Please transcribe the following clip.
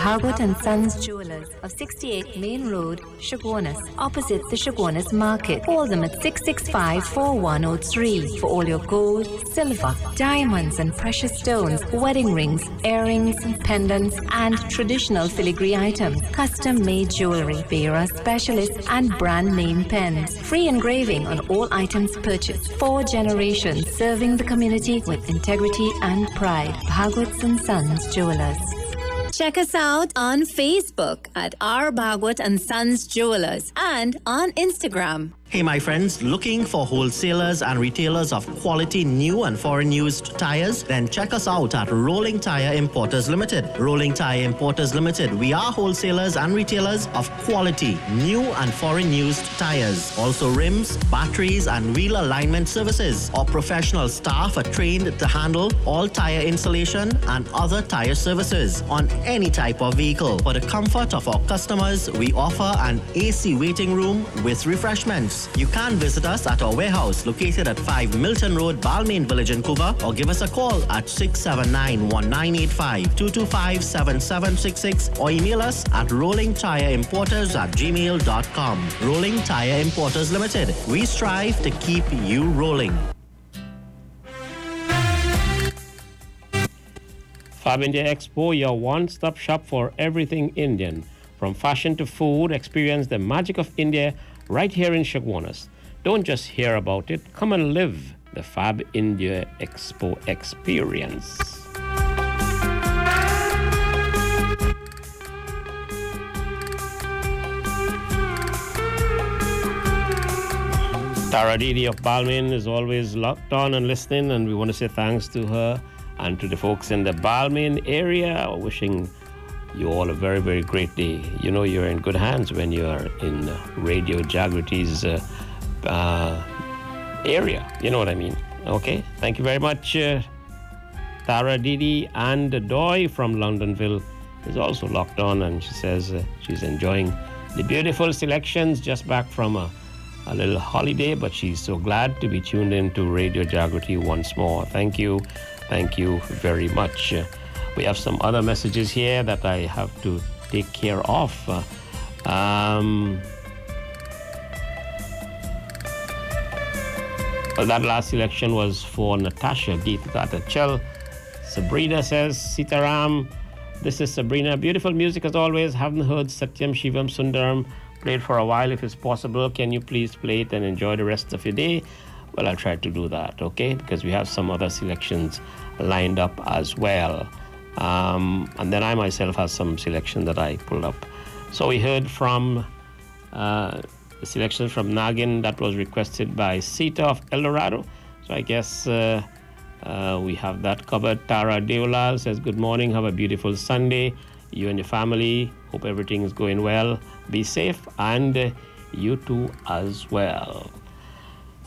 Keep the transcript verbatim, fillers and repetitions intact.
Bhagwat and Sons Jewelers of sixty-eight Main Road, Shagwanas, opposite the Shagwanas Market. Call them at six six five, four one zero three for all your gold, silver, diamonds and precious stones, wedding rings, earrings, pendants and traditional filigree items, custom-made jewelry, Bearer specialists and brand name pens. Free engraving on all items purchased. Four generations serving the community with integrity and pride. Bhagwat and Sons Jewelers. Check us out on Facebook at R. Bhagwat and Sons Jewelers and on Instagram. Hey my friends, looking for wholesalers and retailers of quality new and foreign used tires? Then check us out at Rolling Tire Importers Limited. Rolling Tire Importers Limited. We are wholesalers and retailers of quality new and foreign used tires. Also rims, batteries and wheel alignment services. Our professional staff are trained to handle all tire installation and other tire services on any type of vehicle. For the comfort of our customers, we offer an A C waiting room with refreshments. You can visit us at our warehouse located at five Milton Road, Balmain Village in Vancouver, or give us a call at six seven nine, one nine eight five, two two five, seven seven six six or email us at rolling tire importers at gmail dot com. Rolling Tire Importers Limited. We strive to keep you rolling. Fab India Expo, your one-stop shop for everything Indian. From fashion to food, experience the magic of India right here in Shagwanas. Don't just hear about it, come and live the Fab India Expo experience. Tara Didi of Balmain is always locked on and listening, and we want to say thanks to her and to the folks in the Balmain area, wishing you all a very, very great day. You know you're in good hands when you're in Radio Jagrity's uh, uh, area. You know what I mean? Okay. Thank you very much. Uh, Tara Didi and Doy from Londonville is also locked on, and she says uh, she's enjoying the beautiful selections, just back from a, a little holiday, but she's so glad to be tuned in to Radio Jagrity once more. Thank you. Thank you very much. Uh, We have some other messages here that I have to take care of. Uh, um, well, that last selection was for Natasha Geetgatachal. Sabrina says, Sitaram, this is Sabrina. Beautiful music as always. Haven't heard Satyam Shivam Sundaram played for a while. If it's possible, can you please play it and enjoy the rest of your day? Well, I'll try to do that, okay? Because we have some other selections lined up as well. Um, and then I myself have some selection that I pulled up. So we heard from uh, the selection from Nagin that was requested by Sita of El Dorado. So I guess uh, uh, we have that covered. Tara Deolal says, good morning, have a beautiful Sunday. You and your family, hope everything is going well. Be safe, and uh, you too as well.